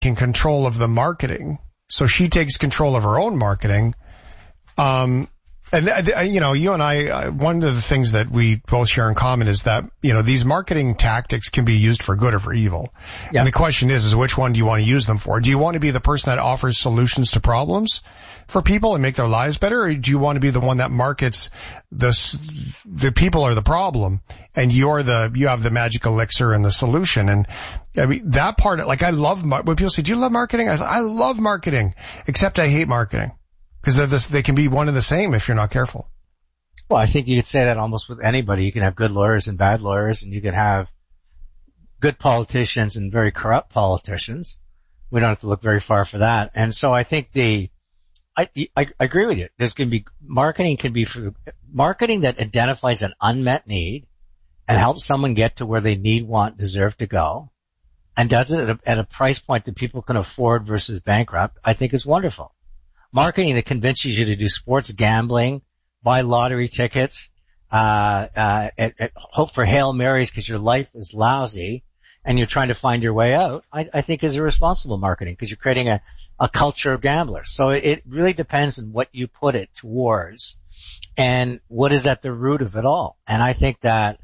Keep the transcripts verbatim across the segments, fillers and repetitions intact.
in control of the marketing. So she takes control of her own marketing. Um, and, uh, you know, you and I, uh, one of the things that we both share in common is that, you know, these marketing tactics can be used for good or for evil. Yeah. And the question is, is which one do you want to use them for? Do you want to be the person that offers solutions to problems for people and make their lives better? Or do you want to be the one that markets the, the people are the problem and you're the, you have the magic elixir and the solution? And I mean, that part, like I love, when people say, do you love marketing? I, I love marketing, except I hate marketing. Because they can be one and the same if you're not careful. Well, I think you could say that almost with anybody. You can have good lawyers and bad lawyers, and you can have good politicians and very corrupt politicians. We don't have to look very far for that. And so I think the, I, I, I agree with you. There's going to be, marketing can be for, marketing that identifies an unmet need and helps someone get to where they need, want, deserve to go, and does it at a, at a price point that people can afford versus bankrupt, I think is wonderful. Marketing that convinces you to do sports gambling, buy lottery tickets, uh, uh, and, and hope for Hail Marys because your life is lousy and you're trying to find your way out, I, I think is irresponsible marketing because you're creating a, a culture of gamblers. So it really depends on what you put it towards and what is at the root of it all. And I think that,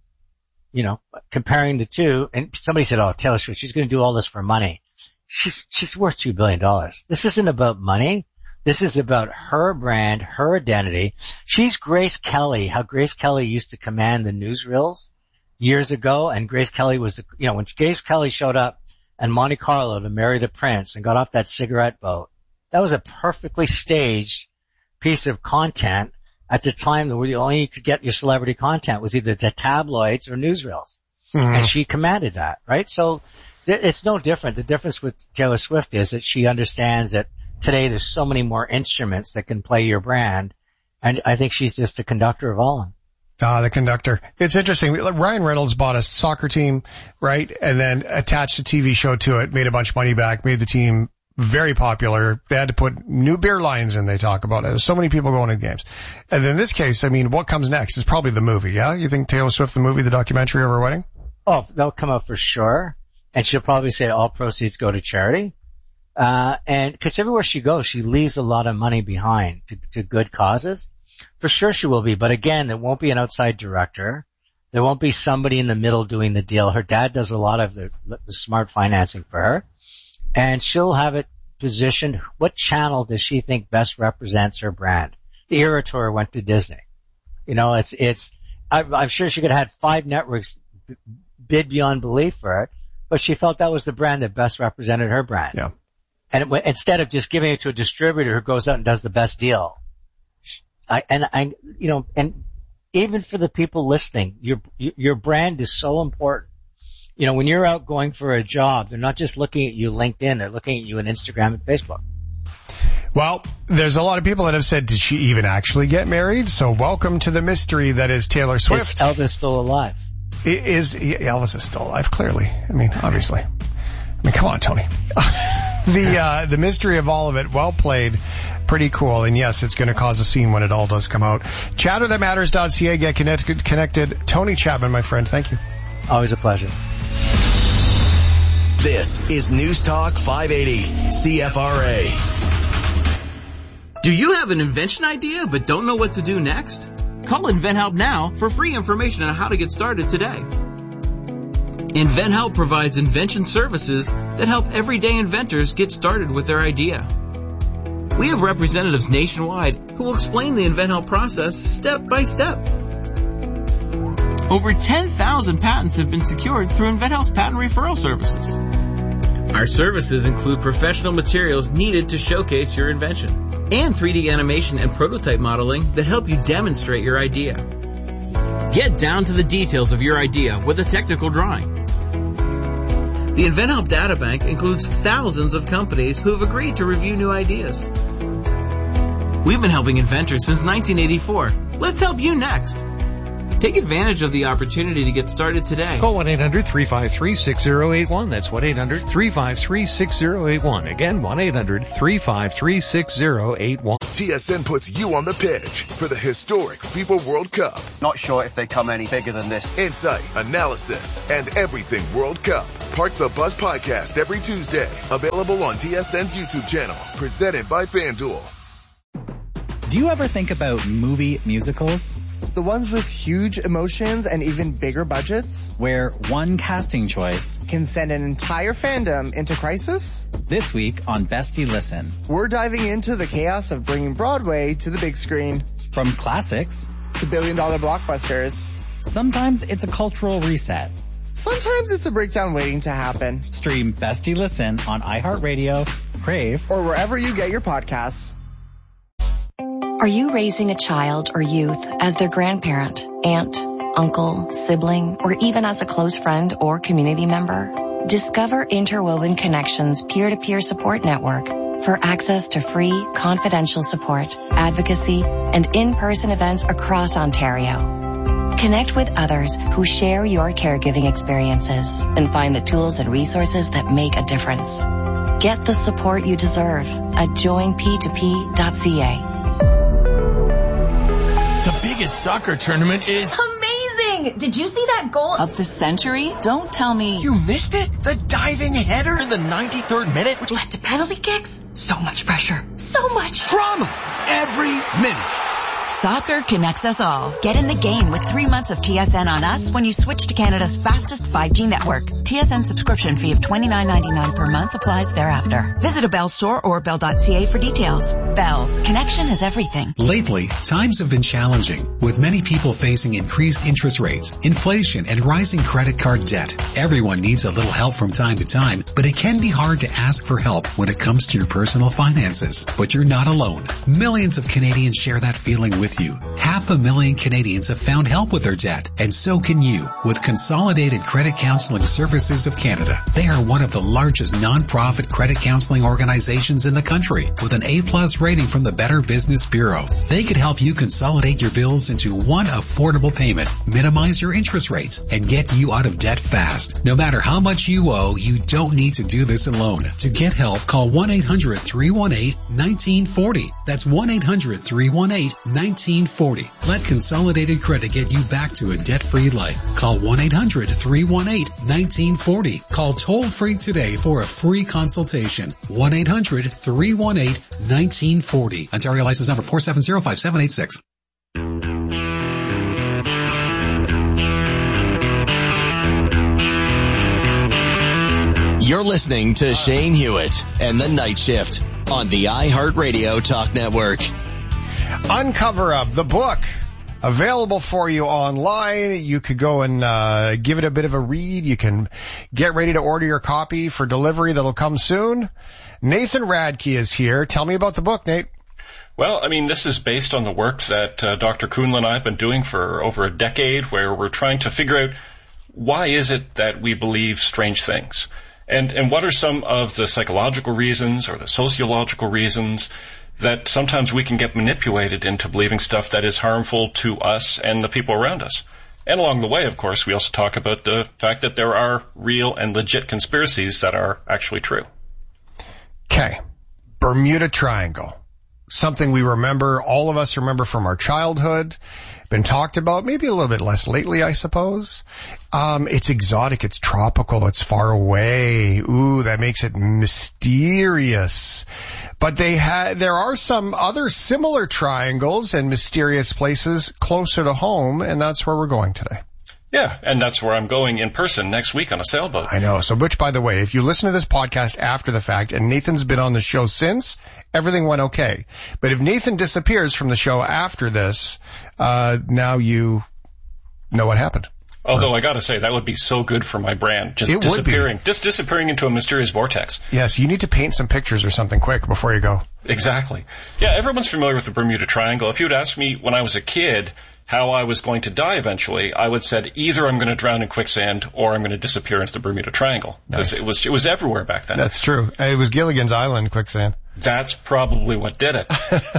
you know, comparing the two, and somebody said, oh, Taylor Swift, she's going to do all this for money. She's, she's worth two billion dollars. This isn't about money. This is about her brand, her identity. She's Grace Kelly, how Grace Kelly used to command the newsreels years ago. And Grace Kelly was, the, you know, when Grace Kelly showed up in Monte Carlo to marry the prince and got off that cigarette boat, that was a perfectly staged piece of content at the time where the only you could get your celebrity content was either the tabloids or newsreels. Mm-hmm. And she commanded that, right? So it's no different. The difference with Taylor Swift is that she understands that today there's so many more instruments that can play your brand, and I think she's just the conductor of all of them. Ah, the conductor. It's interesting. Ryan Reynolds bought a soccer team, right, and then attached a T V show to it, made a bunch of money back, made the team very popular. They had to put new beer lines in, they talk about it. There's so many people going to games. And in this case, I mean, what comes next is probably the movie, yeah? You think Taylor Swift, the movie, the documentary of her wedding? Oh, that'll come out for sure. And she'll probably say all proceeds go to charity. Uh, and cause everywhere she goes, she leaves a lot of money behind to, to good causes. For sure she will be, but again, there won't be an outside director. There won't be somebody in the middle doing the deal. Her dad does a lot of the, the smart financing for her. And she'll have it positioned. What channel does she think best represents her brand? The Era Tour went to Disney. You know, it's, it's, I'm, I'm sure she could have had five networks bid beyond belief for it, but she felt that was the brand that best represented her brand. Yeah. And it, instead of just giving it to a distributor who goes out and does the best deal, I, and I, you know, and even for the people listening, your, your brand is so important. You know, when you're out going for a job, they're not just looking at you LinkedIn, they're looking at you on Instagram and Facebook. Well, there's a lot of people that have said, did she even actually get married? So welcome to the mystery that is Taylor Swift. Is Elvis still alive? Is, Elvis is still alive, clearly. I mean, obviously. I mean, come on, Tony. The, uh, the mystery of all of it, well played, pretty cool, and yes, it's going to cause a scene when it all does come out. chatter that matters dot c a, get connected, connected. Tony Chapman, my friend, thank you. Always a pleasure. This is News Talk five eighty, C F R A. Do you have an invention idea but don't know what to do next? Call InventHelp now for free information on how to get started today. InventHelp provides invention services that help everyday inventors get started with their idea. We have representatives nationwide who will explain the InventHelp process step by step. Over ten thousand patents have been secured through InventHelp's patent referral services. Our services include professional materials needed to showcase your invention and three D animation and prototype modeling that help you demonstrate your idea. Get down to the details of your idea with a technical drawing. The InventHelp Databank includes thousands of companies who have agreed to review new ideas. We've been helping inventors since nineteen eighty-four. Let's help you next. Take advantage of the opportunity to get started today. Call one eight hundred three five three six zero eight one. That's one eight hundred three five three six zero eight one. Again, one eight hundred three five three six zero eight one. T S N puts you on the pitch for the historic FIFA World Cup. Not sure if they come any bigger than this. Insight, analysis, and everything World Cup. Park the Bus podcast every Tuesday. Available on T S N's YouTube channel. Presented by FanDuel. Do you ever think about movie musicals? The ones with huge emotions and even bigger budgets? Where one casting choice can send an entire fandom into crisis? This week on Bestie Listen, we're diving into the chaos of bringing Broadway to the big screen. From classics to billion dollar blockbusters. Sometimes it's a cultural reset. Sometimes it's a breakdown waiting to happen. Stream Bestie Listen on iHeartRadio, Crave, or wherever you get your podcasts. Are you raising a child or youth as their grandparent, aunt, uncle, sibling, or even as a close friend or community member? Discover Interwoven Connections peer-to-peer support network for access to free, confidential support, advocacy, and in-person events across Ontario. Connect with others who share your caregiving experiences and find the tools and resources that make a difference. Get the support you deserve at join p two p dot c a. The biggest soccer tournament is amazing! Did you see that goal of the century? Don't tell me you missed it. The diving header in the ninety-third minute, which led to penalty kicks. So much pressure. So much drama. Every minute. Soccer connects us all. Get in the game with three months of T S N on us when you switch to Canada's fastest five G network. T S N subscription fee of twenty-nine ninety-nine per month applies thereafter. Visit a Bell store or bell dot c a for details. Bell. Connection is everything. Lately, times have been challenging, with many people facing increased interest rates, inflation, and rising credit card debt. Everyone needs a little help from time to time, but it can be hard to ask for help when it comes to your personal finances. But you're not alone. Millions of Canadians share that feeling with you. Half a million Canadians have found help with their debt, and so can you with Consolidated Credit Counseling Services of Canada. They are one of the largest non-profit credit counseling organizations in the country with an A-plus rating from the Better Business Bureau. They could help you consolidate your bills into one affordable payment, minimize your interest rates, and get you out of debt fast. No matter how much you owe, you don't need to do this alone. To get help, call one eight hundred three one eight one nine four zero. That's one eight hundred three one eight one nine four zero. Let Consolidated Credit get you back to a debt-free life. Call one eight hundred three one eight one nine four zero. Call toll-free today for a free consultation. one eight hundred three one eight one nine four zero. Ontario license number four seven zero five seven eight six. You're listening to Shane Hewitt and the Night Shift on the iHeartRadio Talk Network. Uncover Up, the book, available for you online. You could go and uh give it a bit of a read. You can get ready to order your copy for delivery that'll come soon. Nathan Radke is here. Tell me about the book, Nate. Well, I mean, this is based on the work that uh, Doctor Kuhnle and I have been doing for over a decade, where we're trying to figure out why is it that we believe strange things, and and what are some of the psychological reasons or the sociological reasons that sometimes we can get manipulated into believing stuff that is harmful to us and the people around us. And along the way, of course, we also talk about the fact that there are real and legit conspiracies that are actually true. Okay. Bermuda Triangle. Something we remember, all of us remember from our childhood. Been talked about, maybe a little bit less lately, I suppose. Um, it's exotic, it's tropical, it's far away. Ooh, that makes it mysterious. But they ha- there are some other similar triangles and mysterious places closer to home, and that's where we're going today. Yeah, and that's where I'm going in person next week on a sailboat. I know. So, which, by the way, if you listen to this podcast after the fact, and Nathan's been on the show since, everything went okay. But if Nathan disappears from the show after this, uh, now you know what happened. Although I gotta say, that would be so good for my brand, just it disappearing, just disappearing into a mysterious vortex. Yes, you need to paint some pictures or something quick before you go. Exactly. Yeah, everyone's familiar with the Bermuda Triangle. If you'd asked me when I was a kid how I was going to die eventually, I would said either I'm going to drown in quicksand or I'm going to disappear into the Bermuda Triangle. Because nice. it was it was everywhere back then. That's true. It was Gilligan's Island quicksand. That's probably what did it.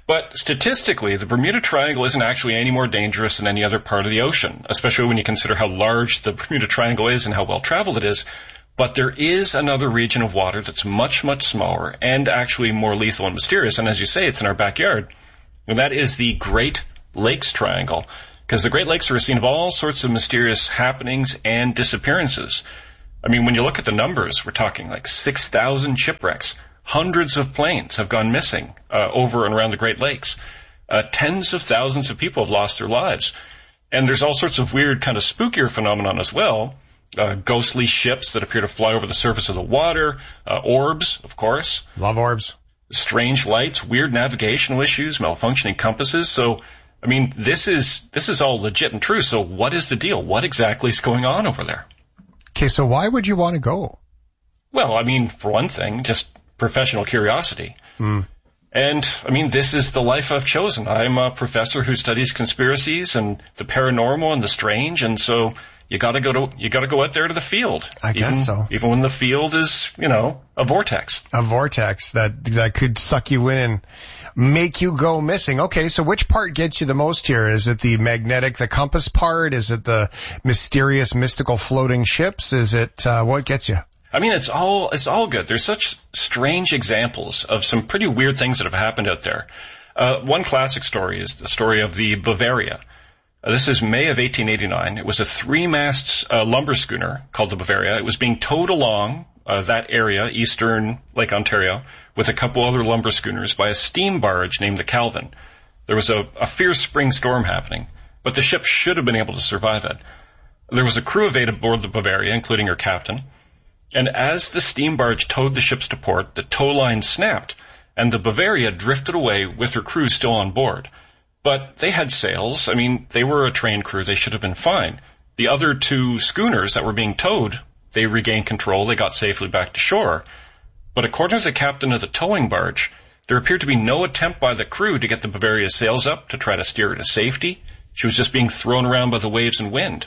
But statistically, the Bermuda Triangle isn't actually any more dangerous than any other part of the ocean, especially when you consider how large the Bermuda Triangle is and how well traveled it is. But there is another region of water that's much, much smaller and actually more lethal and mysterious. And as you say, it's in our backyard. And that is the Great Lakes Triangle. Because the Great Lakes are a scene of all sorts of mysterious happenings and disappearances. I mean, when you look at the numbers, we're talking like six thousand shipwrecks. Hundreds of planes have gone missing uh, over and around the Great Lakes. Uh, tens of thousands of people have lost their lives. And there's all sorts of weird kind of spookier phenomenon as well. Uh, ghostly ships that appear to fly over the surface of the water. Uh, orbs, of course. Love orbs. Strange lights, weird navigational issues, malfunctioning compasses. So, I mean, this is this is all legit and true. So what is the deal? What exactly is going on over there? Okay, so why would you want to go? Well, I mean, for one thing, just professional curiosity. Mm. And, I mean, this is the life I've chosen. I'm a professor who studies conspiracies and the paranormal and the strange, and so you gotta go to, you gotta go out there to the field. I even, guess so. Even when the field is, you know, a vortex. A vortex that, that could suck you in and make you go missing. Okay, so which part gets you the most here? Is it the magnetic, the compass part? Is it the mysterious, mystical floating ships? Is it, uh, what gets you? I mean, it's all, it's all good. There's such strange examples of some pretty weird things that have happened out there. Uh, one classic story is the story of the Bavaria. Uh, this is May of eighteen eighty-nine. It was a three-mast uh, lumber schooner called the Bavaria. It was being towed along uh, that area, eastern Lake Ontario, with a couple other lumber schooners by a steam barge named the Calvin. There was a, a fierce spring storm happening, but the ship should have been able to survive it. There was a crew of eight aboard the Bavaria, including her captain. And as the steam barge towed the ships to port, the tow line snapped, and the Bavaria drifted away with her crew still on board. But they had sails. I mean, they were a trained crew. They should have been fine. The other two schooners that were being towed, they regained control. They got safely back to shore. But according to the captain of the towing barge, there appeared to be no attempt by the crew to get the Bavaria's sails up to try to steer her to safety. She was just being thrown around by the waves and wind.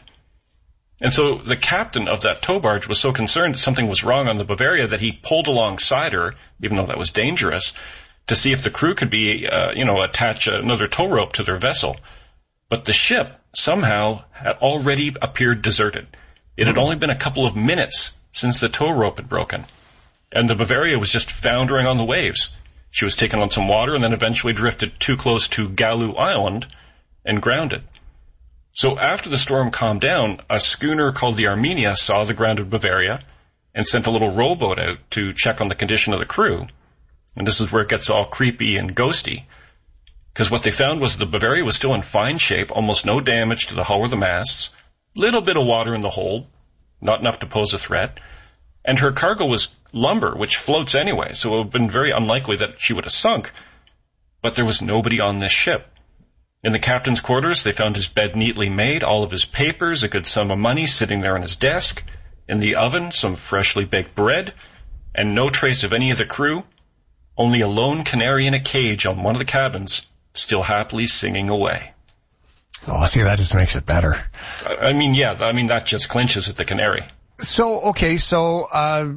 And so the captain of that tow barge was so concerned that something was wrong on the Bavaria that he pulled alongside her, even though that was dangerous, to see if the crew could be, uh, you know, attach another tow rope to their vessel. But the ship somehow had already appeared deserted. It had only been a couple of minutes since the tow rope had broken. And the Bavaria was just foundering on the waves. She was taken on some water and then eventually drifted too close to Gallu Island and grounded. So after the storm calmed down, a schooner called the Armenia saw the grounded Bavaria and sent a little rowboat out to check on the condition of the crew. And this is where it gets all creepy and ghosty. Because what they found was the Bavaria was still in fine shape, almost no damage to the hull or the masts, little bit of water in the hold, not enough to pose a threat. And her cargo was lumber, which floats anyway, so it would have been very unlikely that she would have sunk. But there was nobody on this ship. In the captain's quarters, they found his bed neatly made, all of his papers, a good sum of money sitting there on his desk. In the oven, some freshly baked bread, and no trace of any of the crew, only a lone canary in a cage on one of the cabins, still happily singing away. Oh, see, that just makes it better. I mean, yeah, I mean, that just clinches at the canary. So, okay, so, uh,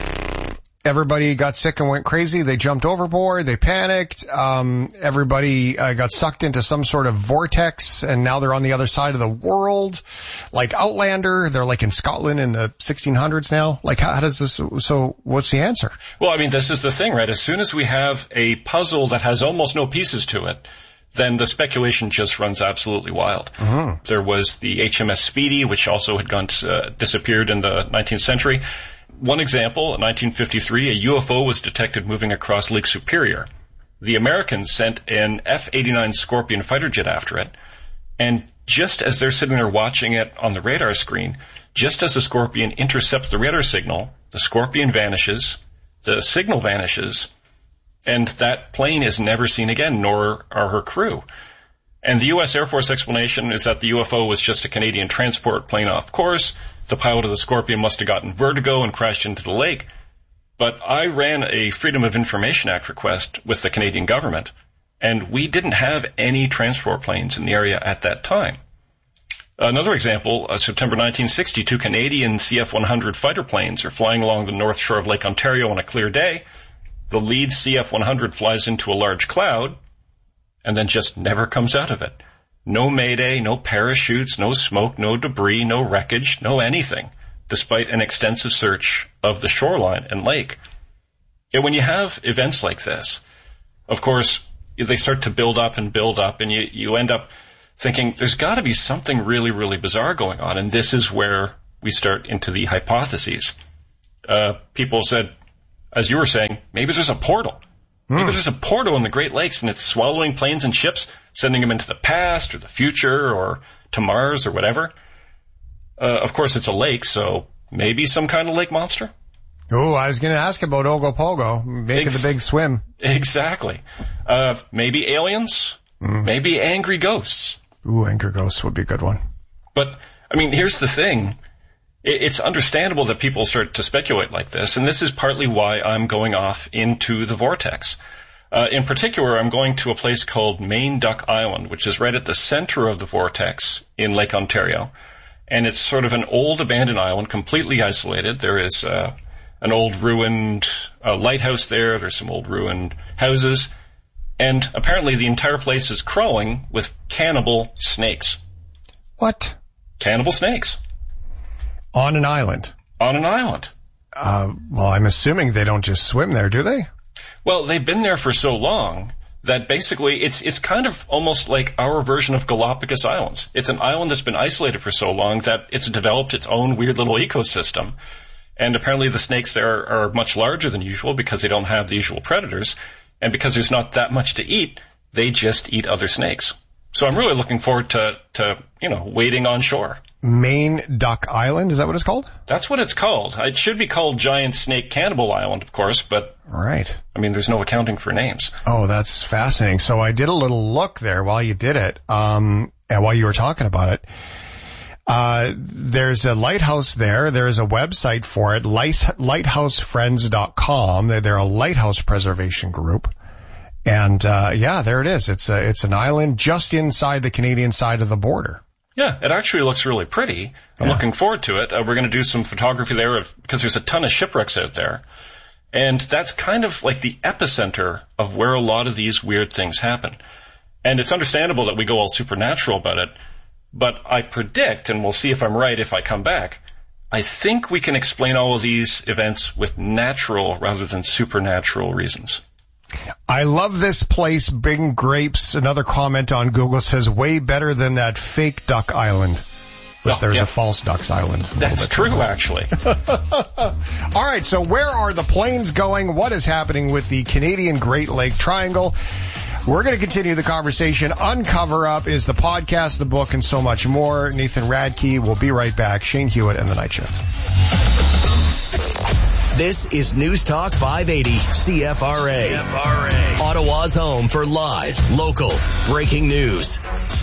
everybody got sick and went crazy. They jumped overboard. They panicked. Um, everybody uh, got sucked into some sort of vortex, and now they're on the other side of the world. Like Outlander, they're like in Scotland in the sixteen hundreds now. Like, how, how does this, so what's the answer? Well, I mean, this is the thing, right? As soon as we have a puzzle that has almost no pieces to it, then the speculation just runs absolutely wild. Mm-hmm. There was the H M S Speedy, which also had gone uh, disappeared in the nineteenth century. One example, in nineteen fifty-three, a U F O was detected moving across Lake Superior. The Americans sent an F eighty-nine Scorpion fighter jet after it, and just as they're sitting there watching it on the radar screen, just as the Scorpion intercepts the radar signal, the Scorpion vanishes, the signal vanishes, and that plane is never seen again, nor are her crew. And the U S Air Force explanation is that the U F O was just a Canadian transport plane off course. The pilot of the Scorpion must have gotten vertigo and crashed into the lake. But I ran a Freedom of Information Act request with the Canadian government, and we didn't have any transport planes in the area at that time. Another example, uh, September nineteen sixty, two Canadian C F one hundred fighter planes are flying along the north shore of Lake Ontario on a clear day. The lead C F one hundred flies into a large cloud, and then just never comes out of it. No mayday, no parachutes, no smoke, no debris, no wreckage, no anything, despite an extensive search of the shoreline and lake. Yet when you have events like this, of course, they start to build up and build up, and you, you end up thinking there's got to be something really, really bizarre going on, and this is where we start into the hypotheses. Uh, people said, as you were saying, maybe there's a portal. Maybe there's a portal in the Great Lakes, and it's swallowing planes and ships, sending them into the past or the future or to Mars or whatever. Uh, of course, it's a lake, so maybe some kind of lake monster? Oh, I was going to ask about Ogopogo, making Ex- the big swim. Exactly. Uh, maybe aliens? Mm. Maybe angry ghosts. Ooh, angry ghosts would be a good one. But, I mean, here's the thing. It's understandable that people start to speculate like this, and this is partly why I'm going off into the vortex. Uh, in particular, I'm going to a place called Main Duck Island, which is right at the center of the vortex in Lake Ontario. And it's sort of an old abandoned island, completely isolated. There is uh, an old ruined uh, lighthouse there. There's some old ruined houses. And apparently the entire place is crawling with cannibal snakes. What? Cannibal snakes. On an island? On an island. Uh, well, I'm assuming they don't just swim there, do they? Well, they've been there for so long that basically it's it's kind of almost like our version of Galapagos Islands. It's an island that's been isolated for so long that it's developed its own weird little ecosystem. And apparently the snakes there are much larger than usual because they don't have the usual predators. And because there's not that much to eat, they just eat other snakes. So I'm really looking forward to, to, you know, wading on shore. Main Duck Island, is that what it's called? That's what it's called. It should be called Giant Snake Cannibal Island, of course, but... Right. I mean, there's no accounting for names. Oh, that's fascinating. So I did a little look there while you did it, um, and while you were talking about it. Uh, there's a lighthouse there. There's a website for it, lighthouse friends dot com. They're, they're a lighthouse preservation group. And, uh, yeah, there it is. It's a, it's an island just inside the Canadian side of the border. Yeah, it actually looks really pretty. I'm yeah. looking forward to it. Uh, we're going to do some photography there of, because there's a ton of shipwrecks out there. And that's kind of like the epicenter of where a lot of these weird things happen. And it's understandable that we go all supernatural about it. But I predict, and we'll see if I'm right if I come back, I think we can explain all of these events with natural rather than supernatural reasons. I love this place, Bing Grapes. Another comment on Google says, way better than that fake duck island. Which oh, there's yeah. a false ducks island. That's true, actually. All right, so where are the planes going? What is happening with the Canadian Great Lake Triangle? We're going to continue the conversation. Uncover Up is the podcast, the book, and so much more. Nathan Radke will be right back. Shane Hewitt and the Night Shift. This is News Talk five eighty C F R A. C F R A. Ottawa's home for live, local, breaking news.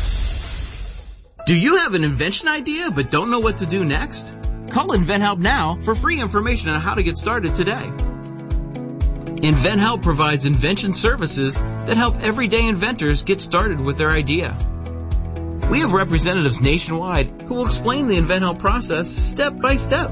Do you have an invention idea but don't know what to do next? Call InventHelp now for free information on how to get started today. InventHelp provides invention services that help everyday inventors get started with their idea. We have representatives nationwide who will explain the InventHelp process step by step.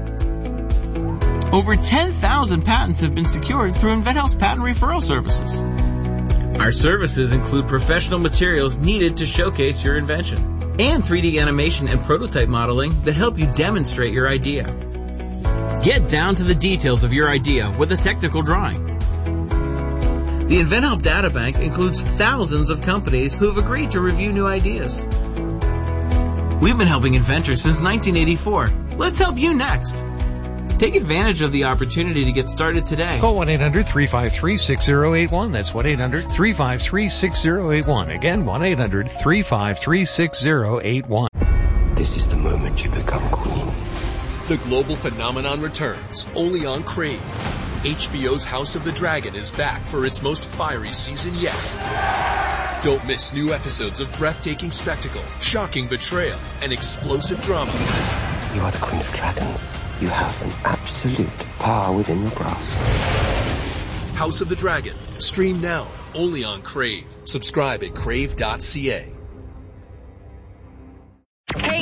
Over ten thousand patents have been secured through InventHelp's patent referral services. Our services include professional materials needed to showcase your invention and three D animation and prototype modeling that help you demonstrate your idea. Get down to the details of your idea with a technical drawing. The InventHelp Databank includes thousands of companies who have agreed to review new ideas. We've been helping inventors since nineteen eighty-four. Let's help you next. Take advantage of the opportunity to get started today. Call one eight hundred three five three six zero eight one. That's one eight hundred three five three six zero eight one. Again, one eight hundred three five three six zero eight one. This is the moment you become queen. The global phenomenon returns, only on Crave. H B O's House of the Dragon is back for its most fiery season yet. Don't miss new episodes of breathtaking spectacle, shocking betrayal, and explosive drama. You are the Queen of Dragons. You have an absolute power within your grasp. House of the Dragon. Stream now, only on Crave. Subscribe at crave dot c a. Hey, I'm Ruby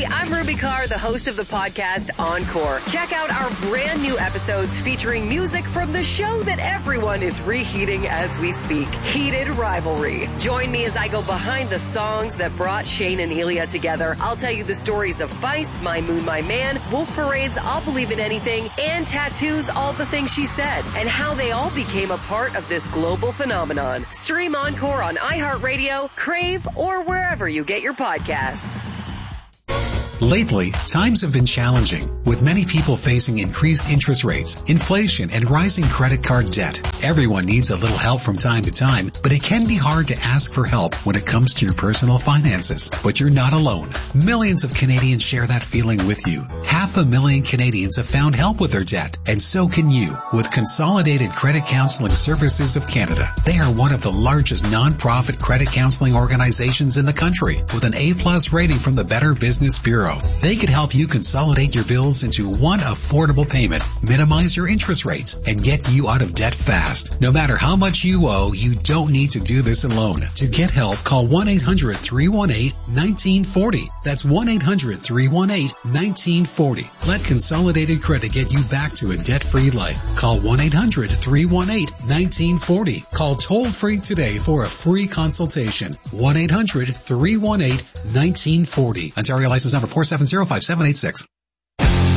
Ruby Carr, the host of the podcast Encore. Check out our brand new episodes featuring music from the show that everyone is reheating as we speak, Heated Rivalry. Join me as I go behind the songs that brought Shane and Ilya together. I'll tell you the stories of Feist, My Moon, My Man, Wolf Parade's I'll Believe in Anything, and Tattoo's All the Things She Said, and how they all became a part of this global phenomenon. Stream Encore on iHeartRadio, Crave, or wherever you get your podcasts. Lately, times have been challenging, with many people facing increased interest rates, inflation, and rising credit card debt. Everyone needs a little help from time to time, but it can be hard to ask for help when it comes to your personal finances. But you're not alone. Millions of Canadians share that feeling with you. Half a million Canadians have found help with their debt, and so can you, with Consolidated Credit Counseling Services of Canada. They are one of the largest non-profit credit counseling organizations in the country, with an A-plus rating from the Better Business Bureau. They could help you consolidate your bills into one affordable payment, minimize your interest rates, and get you out of debt fast. No matter how much you owe, you don't need to do this alone. To get help, call one eight hundred three one eight one nine four zero. That's one eight hundred three one eight one nine four zero. Let Consolidated Credit get you back to a debt-free life. Call one eight hundred three one eight one nine four zero. Call toll-free today for a free consultation. one eight hundred three one eight one nine four zero. Ontario license number four seven zero five seven eight six.